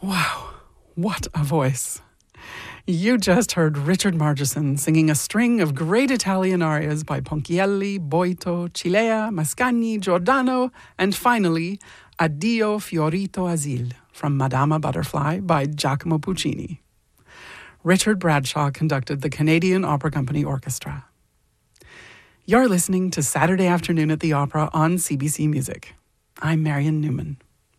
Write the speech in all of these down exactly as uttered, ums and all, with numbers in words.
Wow, what a voice. You just heard Richard Margerson singing a string of great Italian arias by Ponchielli, Boito, Cilea, Mascagni, Giordano, and finally, Addio Fiorito Asil from Madama Butterfly by Giacomo Puccini. Richard Bradshaw conducted the Canadian Opera Company Orchestra. You're listening to Saturday Afternoon at the Opera on C B C Music. I'm Marion Newman.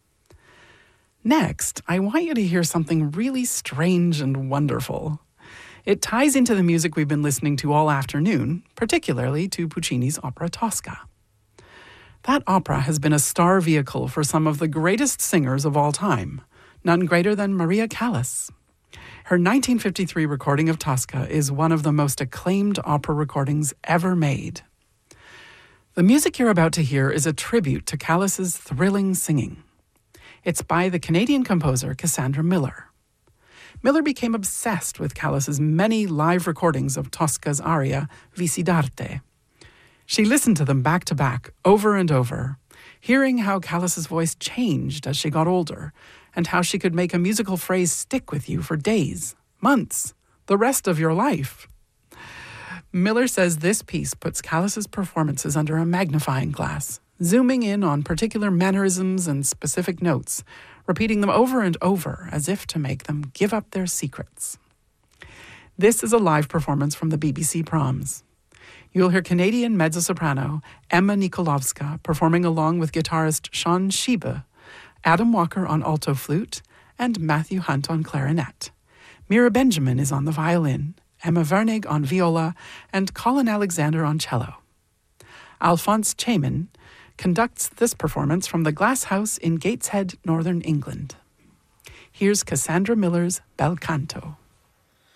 Next, I want you to hear something really strange and wonderful. It ties into the music we've been listening to all afternoon, particularly to Puccini's opera Tosca. That opera has been a star vehicle for some of the greatest singers of all time, none greater than Maria Callas. Her nineteen fifty-three recording of Tosca is one of the most acclaimed opera recordings ever made. The music you're about to hear is a tribute to Callas's thrilling singing. It's by the Canadian composer Cassandra Miller. Miller became obsessed with Callas's many live recordings of Tosca's aria Visi d'arte. She listened to them back to back, over and over, hearing how Callas's voice changed as she got older, and how she could make a musical phrase stick with you for days, months, the rest of your life. Miller says this piece puts Callas's performances under a magnifying glass, zooming in on particular mannerisms and specific notes, repeating them over and over as if to make them give up their secrets. This is a live performance from the B B C Proms. You'll hear Canadian mezzo-soprano Emma Nikolovska performing along with guitarist Sean Shiba, Adam Walker on alto flute, and Matthew Hunt on clarinet. Mira Benjamin is on the violin, Emma Vernig on viola, and Colin Alexander on cello. Alphonse Chayman conducts this performance from the Glass House in Gateshead, Northern England. Here's Cassandra Miller's Bel Canto.